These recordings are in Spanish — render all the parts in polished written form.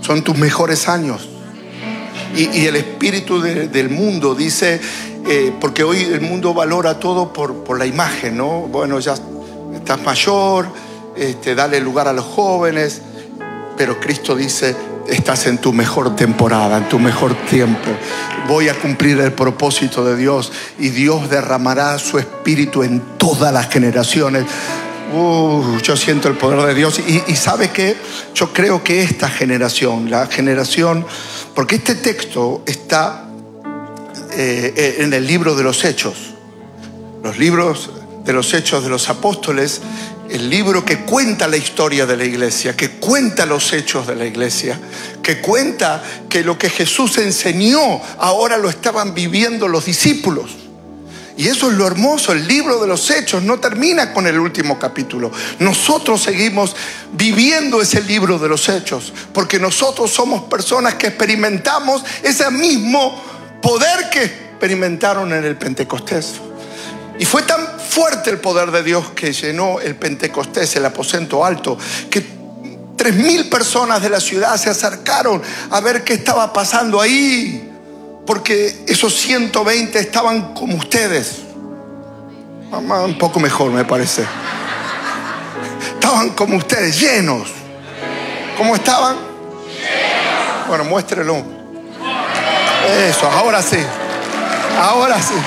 Son tus mejores años. Y el espíritu del mundo dice, porque hoy el mundo valora todo por la imagen, ¿no? Bueno, ya estás mayor, dale lugar a los jóvenes. Pero Cristo dice, estás en tu mejor temporada, en tu mejor tiempo. Voy a cumplir el propósito de Dios y Dios derramará su espíritu en todas las generaciones. Yo siento el poder de Dios. Y ¿sabe qué? Yo creo que esta generación, la generación, porque este texto está en el libro de los Hechos. Los libros de los Hechos de los Apóstoles, el libro que cuenta la historia de la iglesia, que cuenta los hechos de la iglesia, que cuenta que lo que Jesús enseñó ahora lo estaban viviendo los discípulos. Y eso es lo hermoso. El libro de los Hechos no termina con el último capítulo. Nosotros seguimos viviendo ese libro de los Hechos, porque nosotros somos personas que experimentamos ese mismo poder que experimentaron en el Pentecostés. Y fue tan fuerte el poder de Dios que llenó el Pentecostés, el aposento alto, que 3.000 personas de la ciudad se acercaron a ver qué estaba pasando ahí, porque esos 120 estaban como ustedes. Un poco mejor, me parece. Estaban como ustedes, llenos. ¿Cómo estaban? Bueno, muéstrelo. Eso, ahora sí. Ahora sí.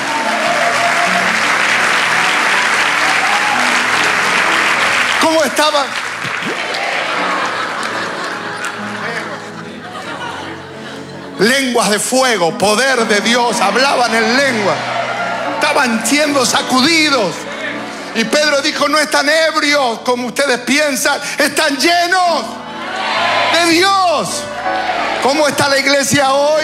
¿Cómo estaban? Lenguas de fuego, poder de Dios, hablaban en lengua, estaban siendo sacudidos. Y Pedro dijo, no están ebrios como ustedes piensan, están llenos de Dios. ¿Cómo está la iglesia hoy?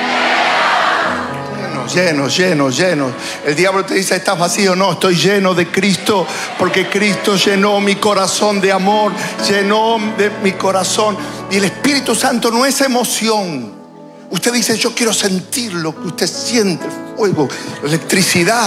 Llenos. El diablo te dice, estás vacío. No, estoy lleno de Cristo, porque Cristo llenó mi corazón de amor, llenó de mi corazón. Y el Espíritu Santo no es emoción. Usted dice, yo quiero sentir lo que usted siente, fuego, electricidad.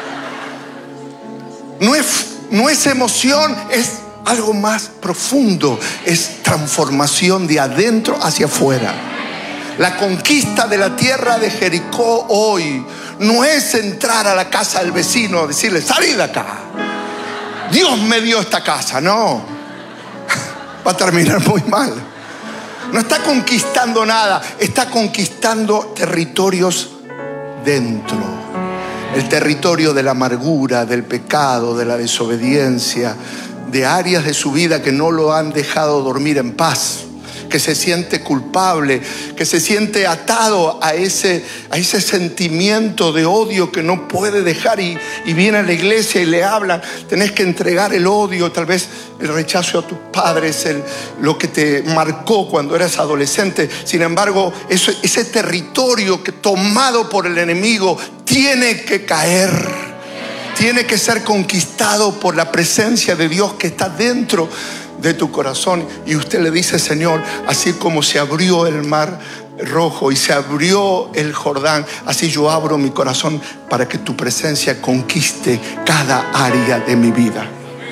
No es emoción, es algo más profundo. Es transformación de adentro hacia afuera. La conquista de la tierra de Jericó hoy no es entrar a la casa del vecino, decirle, salí de acá. Dios me dio esta casa. No, va a terminar muy mal. No está conquistando nada, está conquistando territorios dentro. El territorio de la amargura, del pecado, de la desobediencia, de áreas de su vida que no lo han dejado dormir en paz, que se siente culpable, que se siente atado a ese sentimiento de odio que no puede dejar, y viene a la iglesia y le hablan, tenés que entregar el odio, tal vez el rechazo a tus padres, lo que te marcó cuando eras adolescente. Sin embargo, ese territorio que tomado por el enemigo tiene que caer, tiene que ser conquistado por la presencia de Dios que está dentro de tu corazón. Y usted le dice, Señor, así como se abrió el mar rojo y se abrió el Jordán, así yo abro mi corazón para que tu presencia conquiste cada área de mi vida.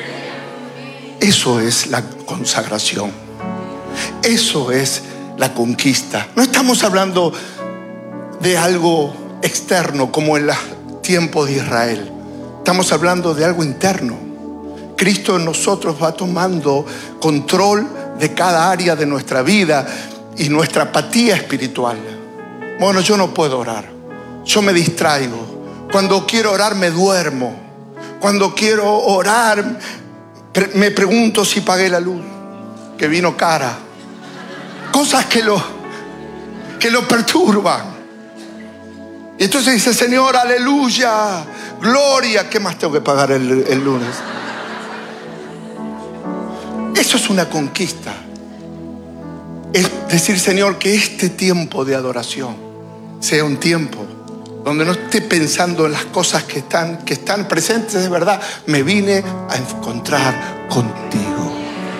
Eso es la consagración. Eso es la conquista. No estamos hablando de algo externo como en los tiempos de Israel. Estamos hablando de algo interno. Cristo en nosotros va tomando control de cada área de nuestra vida y nuestra apatía espiritual. Bueno, yo no puedo orar, yo me distraigo. Cuando quiero orar me duermo. Cuando quiero orar me pregunto si pagué la luz, que vino cara. Cosas que lo perturban. Y entonces dice, Señor, aleluya, gloria. ¿Qué más tengo que pagar el lunes? Eso es una conquista. Es decir, Señor, que este tiempo de adoración sea un tiempo donde no esté pensando en las cosas que están presentes de verdad. Me vine a encontrar contigo.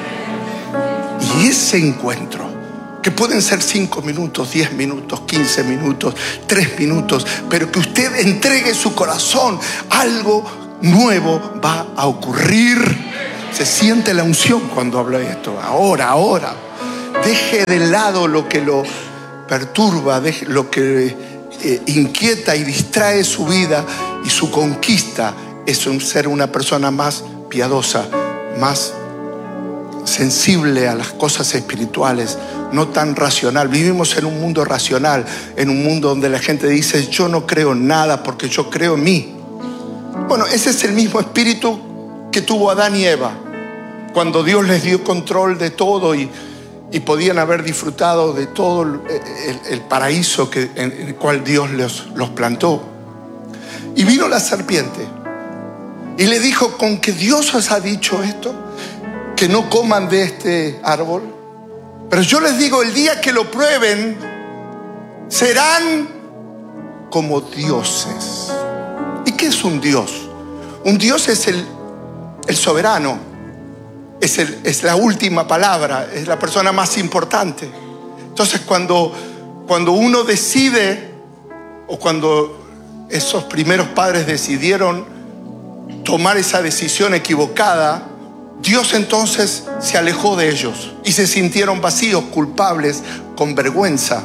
Y ese encuentro, que pueden ser 5 minutos, 10 minutos, 15 minutos, 3 minutos, pero que usted entregue su corazón, algo nuevo va a ocurrir. Se siente la unción cuando hablo de esto. Ahora. deje de lado lo que lo perturba, lo que inquieta y distrae su vida, y su conquista es ser una persona más piadosa, más sensible a las cosas espirituales, no tan racional. Vivimos en un mundo racional, en un mundo donde la gente dice: yo no creo en nada porque yo creo en mí. Bueno, ese es el mismo espíritu que tuvo Adán y Eva cuando Dios les dio control de todo y podían haber disfrutado de todo el paraíso en el cual Dios los plantó. Y vino la serpiente y le dijo: ¿con que Dios os ha dicho esto? Que no coman de este árbol. Pero yo les digo, el día que lo prueben, serán como dioses. ¿Y qué es un Dios? Un Dios es el soberano, es la última palabra, es la persona más importante. Entonces cuando uno decide, o cuando esos primeros padres decidieron tomar esa decisión equivocada, Dios entonces se alejó de ellos y se sintieron vacíos, culpables, con vergüenza.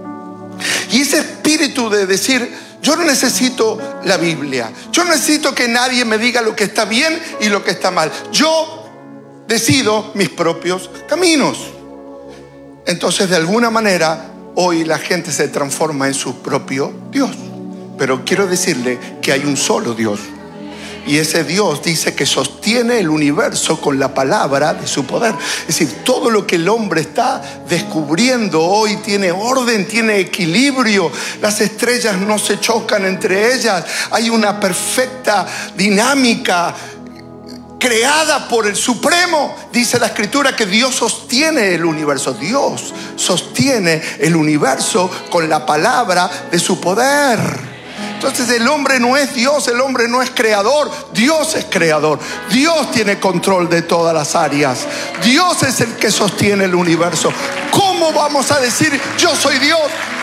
Y ese espíritu de decir: yo no necesito la Biblia, yo no necesito que nadie me diga lo que está bien y lo que está mal, yo decido mis propios caminos. Entonces, de alguna manera, hoy la gente se transforma en su propio Dios. Pero quiero decirle que hay un solo Dios. Y ese Dios dice que sostiene el universo con la palabra de su poder. Es decir, todo lo que el hombre está descubriendo hoy tiene orden, tiene equilibrio. Las estrellas no se chocan entre ellas. Hay una perfecta dinámica creada por el Supremo. Dice la Escritura que Dios sostiene el universo. Dios sostiene el universo con la palabra de su poder. Entonces el hombre no es Dios, el hombre no es creador, Dios es creador. Dios tiene control de todas las áreas. Dios es el que sostiene el universo. ¿Cómo vamos a decir yo soy Dios?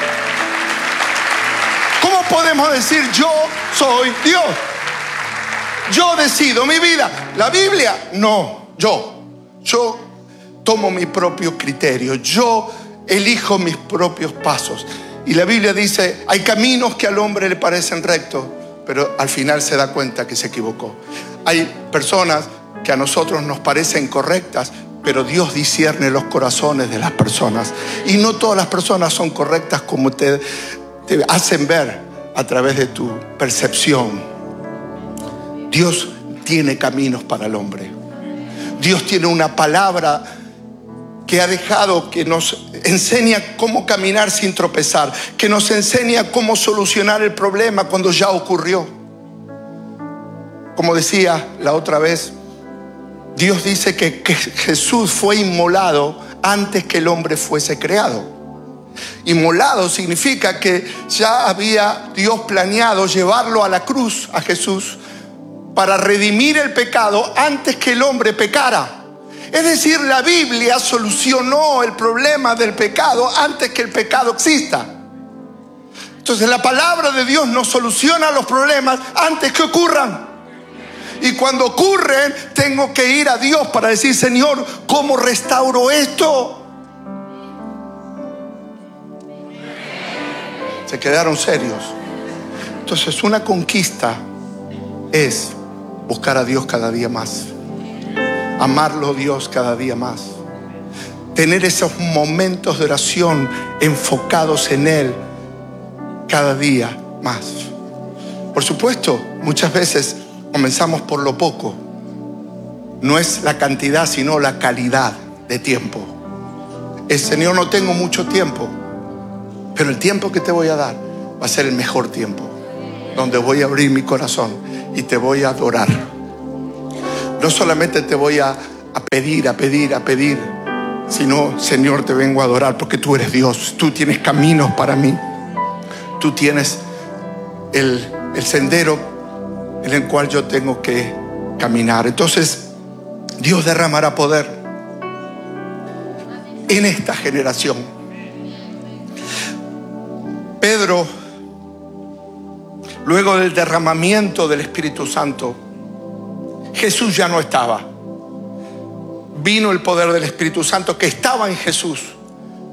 ¿Cómo podemos decir yo soy Dios? Yo decido mi vida. La Biblia, no, yo tomo mi propio criterio, yo elijo mis propios pasos. Y la Biblia dice: hay caminos que al hombre le parecen rectos, pero al final se da cuenta que se equivocó. Hay personas que a nosotros nos parecen correctas, pero Dios discierne los corazones de las personas. Y no todas las personas son correctas como te hacen ver a través de tu percepción. Dios tiene caminos para el hombre. Dios tiene una palabra que ha dejado, que nos enseña cómo caminar sin tropezar, que nos enseña cómo solucionar el problema cuando ya ocurrió. Como decía la otra vez, Dios dice que Jesús fue inmolado antes que el hombre fuese creado. Inmolado significa que ya había Dios planeado llevarlo a la cruz, a Jesús, para redimir el pecado antes que el hombre pecara. Es decir, la Biblia solucionó el problema del pecado antes que el pecado exista. Entonces la palabra de Dios nos soluciona los problemas antes que ocurran. Y cuando ocurren, tengo que ir a Dios para decir: Señor, ¿cómo restauro esto? Se quedaron serios. Entonces una conquista es buscar a Dios cada día más. Amarlo Dios cada día más. Tener esos momentos de oración enfocados en Él cada día más. Por supuesto, muchas veces comenzamos por lo poco. No es la cantidad, sino la calidad de tiempo. Señor, no tengo mucho tiempo, pero el tiempo que te voy a dar va a ser el mejor tiempo, donde voy a abrir mi corazón y te voy a adorar. No solamente te voy a pedir, sino, Señor, te vengo a adorar porque tú eres Dios. Tú tienes caminos para mí. Tú tienes el sendero en el cual yo tengo que caminar. Entonces, Dios derramará poder en esta generación. Pedro, luego del derramamiento del Espíritu Santo, Jesús ya no estaba. Vino el poder del Espíritu Santo que estaba en Jesús.